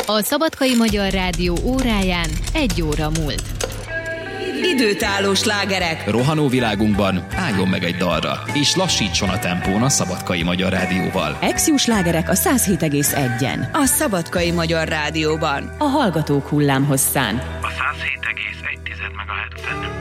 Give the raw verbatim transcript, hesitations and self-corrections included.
A Szabadkai Magyar Rádió óráján egy óra múlt. Időtálló slágerek. Rohanó világunkban álljon meg egy dalra, és lassítson a tempón a Szabadkai Magyar Rádióval. Ex-jó slágerek a száz hét egész egyen. A Szabadkai Magyar Rádióban. A hallgatók hullámhosszán. A száz hét egész egy megahertzen.